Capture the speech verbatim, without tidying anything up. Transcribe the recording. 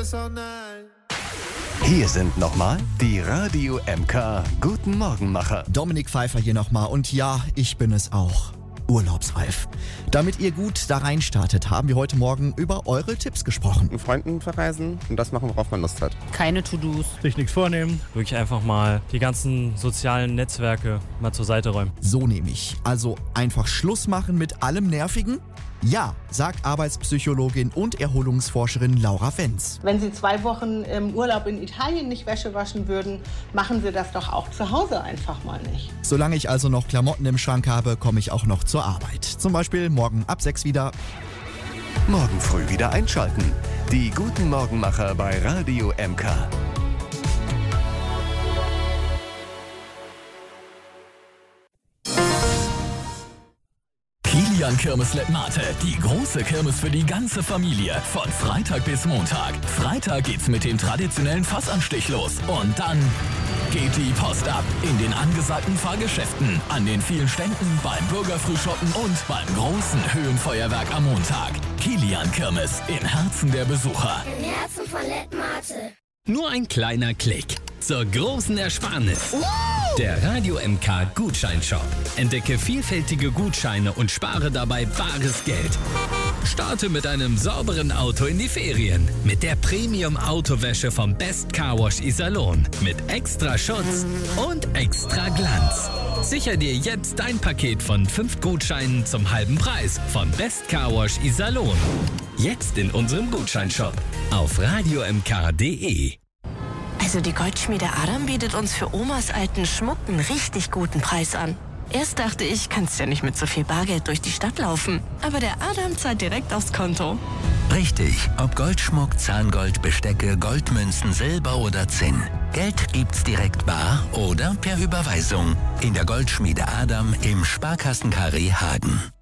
Hier sind nochmal die Radio M K Guten Morgenmacher. Dominik Pfeiffer hier nochmal und ja, ich bin es auch. Urlaubsreif. Damit ihr gut da reinstartet, haben wir heute Morgen über eure Tipps gesprochen. Mit Freunden verreisen und das machen, worauf man Lust hat. Keine To-Dos. Sich nichts vornehmen. Wirklich einfach mal die ganzen sozialen Netzwerke mal zur Seite räumen. So nämlich. Also einfach Schluss machen mit allem Nervigen? Ja, sagt Arbeitspsychologin und Erholungsforscherin Laura Wenz. Wenn Sie zwei Wochen im Urlaub in Italien nicht Wäsche waschen würden, machen Sie das doch auch zu Hause einfach mal nicht. Solange ich also noch Klamotten im Schrank habe, komme ich auch noch zur Arbeit. Zum Beispiel morgen ab sechs wieder. Morgen früh wieder einschalten. Die Guten Morgenmacher bei Radio M K. Kilian Kirmes Letmate, die große Kirmes für die ganze Familie. Von Freitag bis Montag. Freitag geht's mit dem traditionellen Fassanstich los. Und dann geht die Post ab in den angesagten Fahrgeschäften, an den vielen Ständen, beim Bürgerfrühschoppen und beim großen Höhenfeuerwerk am Montag. Kilian Kirmes im Herzen der Besucher. Im Herzen von Letmate. Nur ein kleiner Klick zur großen Ersparnis. Uh! Der Radio M K Gutscheinshop. Entdecke vielfältige Gutscheine und spare dabei bares Geld. Starte mit einem sauberen Auto in die Ferien. Mit der Premium-Autowäsche vom Best Car Wash Iserlohn. Mit extra Schutz und extra Glanz. Sicher dir jetzt dein Paket von fünf Gutscheinen zum halben Preis von Best Car Wash Iserlohn. Jetzt in unserem Gutscheinshop auf radio m k punkt d e. Also die Goldschmiede Adam bietet uns für Omas alten Schmuck einen richtig guten Preis an. Erst dachte ich, kannst ja nicht mit so viel Bargeld durch die Stadt laufen. Aber der Adam zahlt direkt aufs Konto. Richtig, ob Goldschmuck, Zahngold, Bestecke, Goldmünzen, Silber oder Zinn. Geld gibt's direkt bar oder per Überweisung. In der Goldschmiede Adam im Sparkassenkarree Hagen.